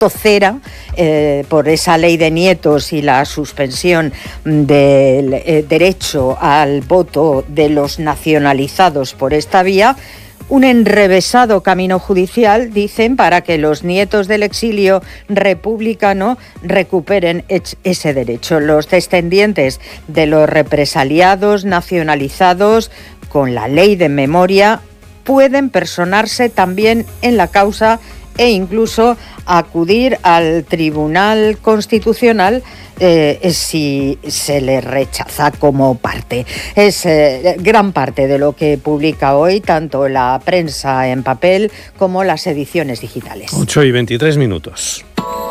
tocera por esa ley de nietos y la suspensión del derecho al voto de los nacionalizados por esta vía, un enrevesado camino judicial, dicen, para que los nietos del exilio republicano recuperen ese derecho. Los descendientes de los represaliados nacionalizados con la ley de memoria pueden personarse también en la causa e incluso acudir al Tribunal Constitucional si se le rechaza como parte. Es gran parte de lo que publica hoy tanto la prensa en papel como las ediciones digitales. 8:23.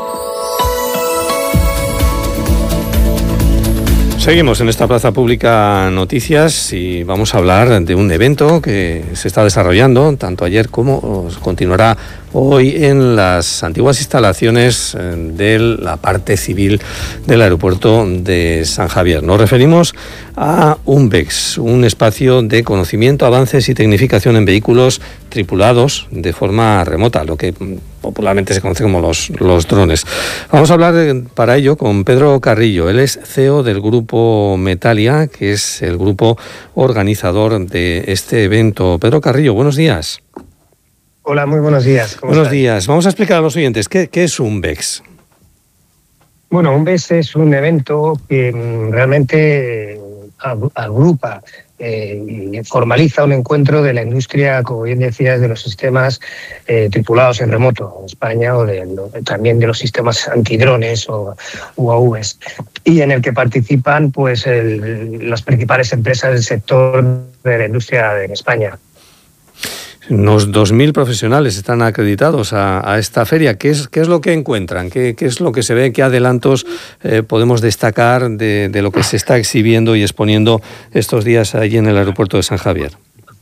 Seguimos en esta Plaza Pública Noticias y vamos a hablar de un evento que se está desarrollando tanto ayer como continuará hoy en las antiguas instalaciones de la parte civil del aeropuerto de San Javier. Nos referimos a UNVEX, un espacio de conocimiento, avances y tecnificación en vehículos tripulados de forma remota, lo que popularmente se conoce como los drones. Vamos a hablar para ello con Pedro Carrillo. Él es CEO del grupo Metalia, que es el grupo organizador de este evento. Pedro Carrillo, buenos días. Hola, muy buenos días. Buenos días. Vamos a explicar a los oyentes qué es UNVEX. Bueno, UNVEX es un evento que realmente agrupa y formaliza un encuentro de la industria, como bien decías, de los sistemas tripulados en remoto en España o también de los sistemas antidrones o UAVs, y en el que participan pues las principales empresas del sector de la industria en España. Unos 2.000 profesionales están acreditados a esta feria. ¿Qué es lo que encuentran? ¿Qué es lo que se ve? ¿Qué adelantos podemos destacar de lo que se está exhibiendo y exponiendo estos días allí en el aeropuerto de San Javier?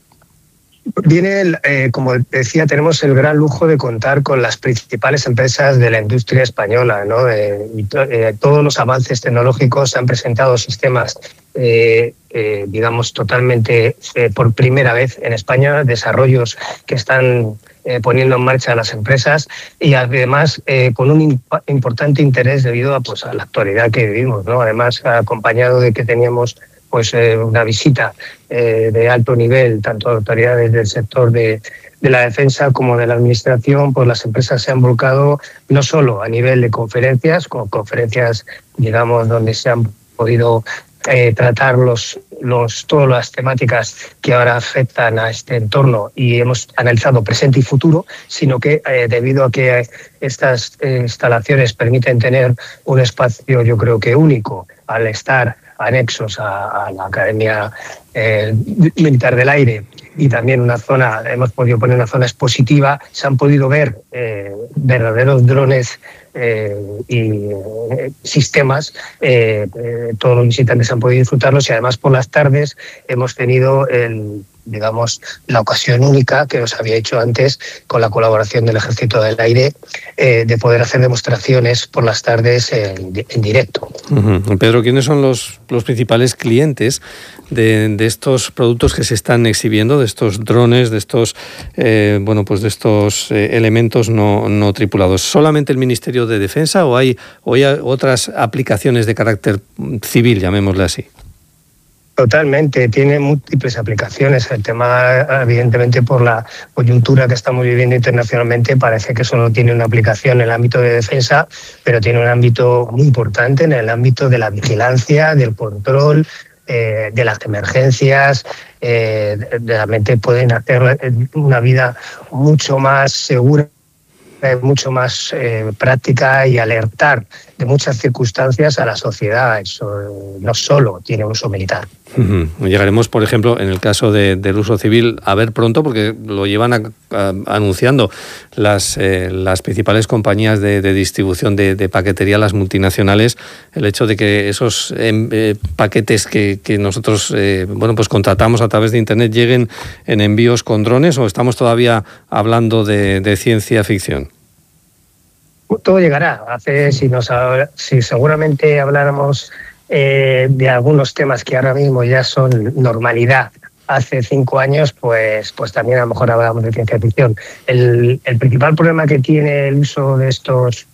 Como decía, tenemos el gran lujo de contar con las principales empresas de la industria española, ¿no? Todos los avances tecnológicos han presentado sistemas, digamos, totalmente por primera vez en España, desarrollos que están poniendo en marcha las empresas y además con un importante interés debido a la actualidad que vivimos, ¿no? Además, acompañado de que teníamos una visita de alto nivel, tanto de autoridades del sector de la defensa como de la administración, pues las empresas se han volcado no solo a nivel de conferencias, como conferencias, digamos, donde se han podido tratar todas las temáticas que ahora afectan a este entorno y hemos analizado presente y futuro, sino que debido a que estas instalaciones permiten tener un espacio, yo creo que único, al estar anexos a la Academia Militar del Aire y también hemos podido poner una zona expositiva, se han podido ver verdaderos drones y sistemas, todos los visitantes han podido disfrutarlos y además por las tardes hemos tenido la ocasión única que os había hecho antes con la colaboración del Ejército del Aire de poder hacer demostraciones por las tardes en directo. Pedro, ¿quiénes son los principales clientes de estos productos que se están exhibiendo, de estos drones, de estos de estos elementos no tripulados? ¿Solamente el Ministerio de Defensa o hay otras aplicaciones de carácter civil, llamémosle así? Totalmente, tiene múltiples aplicaciones. El tema, evidentemente, por la coyuntura que estamos viviendo internacionalmente, parece que solo tiene una aplicación en el ámbito de defensa, pero tiene un ámbito muy importante en el ámbito de la vigilancia, del control, de las emergencias. Realmente pueden hacer una vida mucho más segura, mucho más práctica y alertar de muchas circunstancias a la sociedad. Eso no solo tiene uso militar. Llegaremos, por ejemplo, en el caso del uso civil, a ver pronto, porque lo llevan anunciando las principales compañías de distribución de paquetería, las multinacionales, el hecho de que esos paquetes que nosotros contratamos a través de Internet lleguen en envíos con drones, ¿o estamos todavía hablando de ciencia ficción? Todo llegará. Si seguramente habláramos de algunos temas que ahora mismo ya son normalidad, hace 5 años, pues también a lo mejor hablábamos de ciencia ficción. El principal problema que tiene el uso de estos